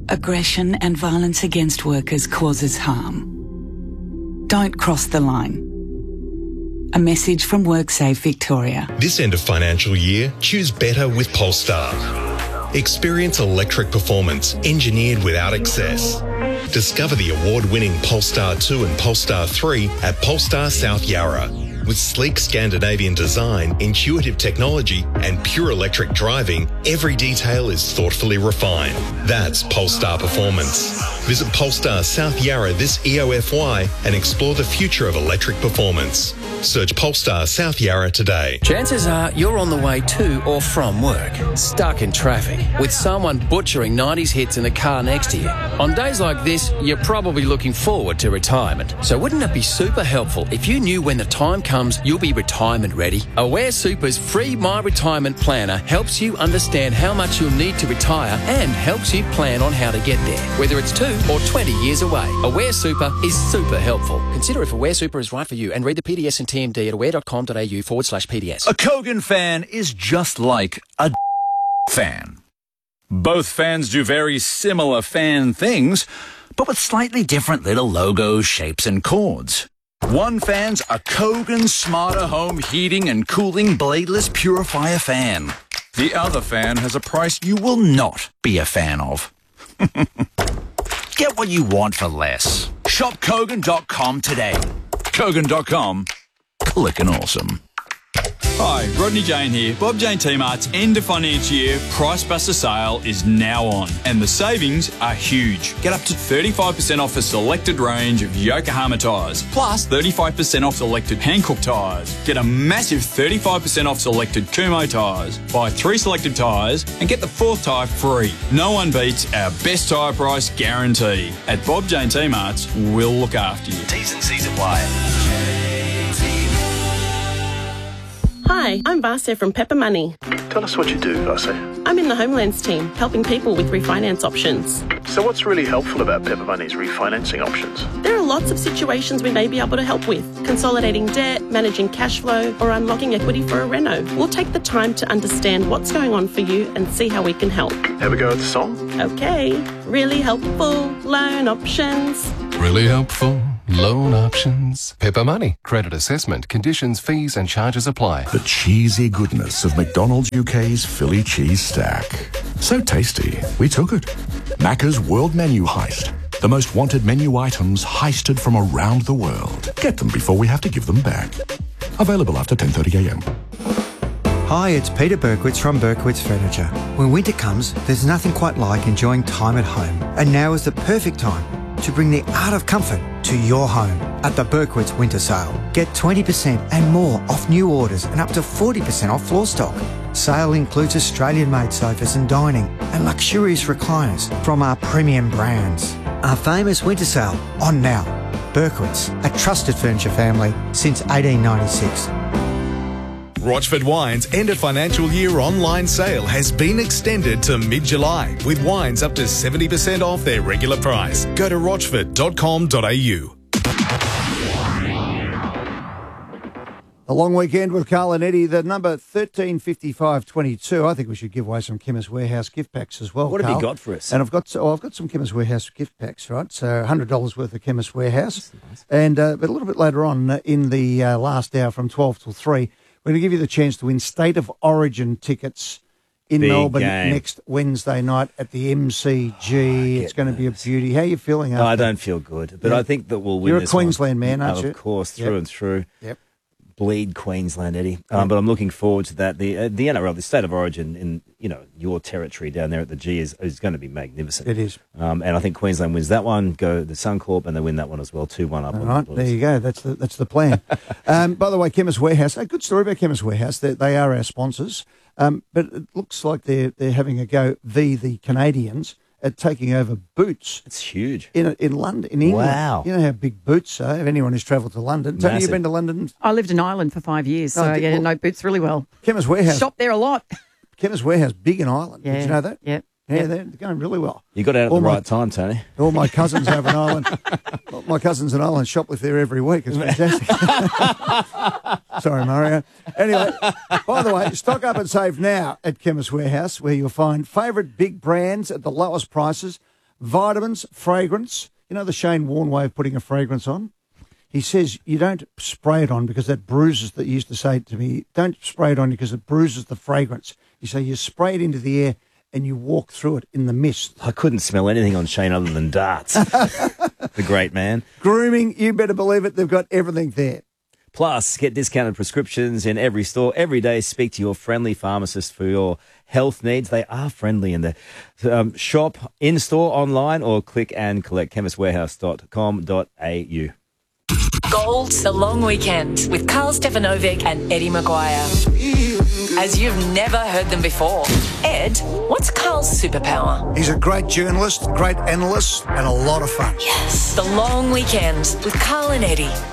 Aggression and violence against workers causes harm. Don't cross the line. A message from WorkSafe Victoria. This end of financial year, choose better with Polestar. Experience electric performance engineered without excess. Discover the award-winning Polestar 2 and Polestar 3 at Polestar South Yarra. With sleek Scandinavian design, intuitive technology and pure electric driving, every detail is thoughtfully refined. That's Polestar performance. Visit Polestar South Yarra this EOFY and explore the future of electric performance. Search Polestar South Yarra today. Chances are you're on the way to or from work, stuck in traffic, with someone butchering 90s hits in the car next to you. On days like this, you're probably looking forward to retirement. So wouldn't it be super helpful if you knew when the time comes you'll be retirement ready? Aware Super's free My Retirement Planner helps you understand how much you'll need to retire and helps you plan on how to get there, whether it's 2 or 20 years away. Aware Super is super helpful. Consider if Aware Super is right for you and read the PDS and TMD at aware.com.au/PDS. A Kogan fan is just like a fan. Both fans do very similar fan things, but with slightly different little logos, shapes and chords. One fan's a Kogan Smarter Home Heating and Cooling Bladeless Purifier fan. The other fan has a price you will not be a fan of. Get what you want for less. Shop Kogan.com today. Kogan.com. Clickin' awesome. Hi, Rodney Jane here. Bob Jane T-Mart's end of financial year Price Buster sale is now on, and the savings are huge. Get up to 35% off a selected range of Yokohama tyres, plus 35% off selected Hankook tyres. Get a massive 35% off selected Kumho tyres. Buy 3 selected tyres and get the 4th tyre free. No one beats our best tyre price guarantee. At Bob Jane T-Mart's, we'll look after you. T's and C's apply. Hi, I'm Vasya from Pepper Money. Tell us what you do, Vasya. I'm in the Homelands team, helping people with refinance options. So what's really helpful about Pepper Money's refinancing options? There are lots of situations we may be able to help with. Consolidating debt, managing cash flow, or unlocking equity for a reno. We'll take the time to understand what's going on for you and see how we can help. Have a go at the song? Okay. Really helpful loan options. Really helpful loan options. Pepper Money. Credit assessment, conditions, fees and charges apply. The cheesy goodness of McDonald's UK's Philly cheese stack. So tasty, we took it. Macca's World Menu Heist. The most wanted menu items heisted from around the world. Get them before we have to give them back. Available after 10:30am. Hi, it's Peter Berkowitz from Berkowitz Furniture. When winter comes, there's nothing quite like enjoying time at home. And now is the perfect time to bring the art of comfort to your home at the Berkowitz Winter Sale. Get 20% and more off new orders and up to 40% off floor stock. Sale includes Australian-made sofas and dining and luxurious recliners from our premium brands. Our famous winter sale on now. Berkowitz, a trusted furniture family since 1896. Rochford Wine's end of financial year online sale has been extended to mid-July, with wines up to 70% off their regular price. Go to rochford.com.au. A long weekend with Carl and Eddie. The number 135522. I think we should give away some Chemist Warehouse gift packs as well. What Carl. have you got for us? And I've got some Chemist Warehouse gift packs, right? So $100 worth of Chemist Warehouse. Nice. And but a little bit later on in the last hour from 12 till 3, we're going to give you the chance to win State of Origin tickets in Big Melbourne game. next Wednesday night at the MCG. It's going to be a beauty. How are you feeling? No, I don't feel good, but I think that we'll win. You're this a Queensland one. man, aren't you? Of course, through and through. Yep. Bleed Queensland, Eddie. But I'm looking forward to that. The NRL, the State of Origin in your territory down there at the G is going to be magnificent. It is. And I think Queensland wins that one. Go the Suncorp and they win that one as well. 2-1 up. All right, there you go. That's the plan. By the way, Chemist Warehouse. A good story about Chemist Warehouse. They are our sponsors. But it looks like they're having a go. The Canadians at taking over Boots. It's huge. In London, in England. Wow. You know how big Boots are, if anyone who's travelled to London. Tony, you've been to London? I lived in Ireland for 5 years, so I know Boots really well. Chemist Warehouse. Shop there a lot. Chemist Warehouse, big in Ireland. Yeah. Did you know that? Yeah. Yeah, they're going really well. You got out at the right time, Tony. All my cousins over in Ireland. My cousins in Ireland shoplift there every week. It's fantastic. Sorry, Mario. Anyway, by the way, stock up and save now at Chemist Warehouse, where you'll find favourite big brands at the lowest prices, vitamins, fragrance. You know the Shane Warne way of putting a fragrance on? He says you don't spray it on because that bruises, that he used to say to me, don't spray it on because it bruises the fragrance. You say you spray it into the air and you walk through it in the mist. I couldn't smell anything on Shane other than darts. The great man. Grooming, you better believe it, they've got everything there. Plus, get discounted prescriptions in every store every day. Speak to your friendly pharmacist for your health needs. They are friendly in there. Shop in-store, online, or click and collect. chemistwarehouse.com.au. Gold, the long weekend with Carl Stefanovic and Eddie Maguire. As you've never heard them before. Ed, what's Carl's superpower? He's a great journalist, great analyst, and a lot of fun. Yes. The long weekend with Carl and Eddie.